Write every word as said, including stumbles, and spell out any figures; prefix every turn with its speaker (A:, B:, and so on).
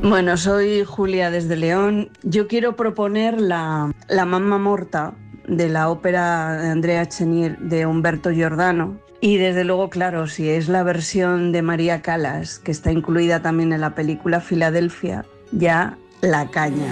A: Bueno, soy Julia desde León. Yo quiero proponer la, la Mamma Morta de la ópera de Andrea Chenier de Humberto Giordano. Y desde luego, claro, si es la versión de María Callas, que está incluida también en la película Filadelfia, ya la caña.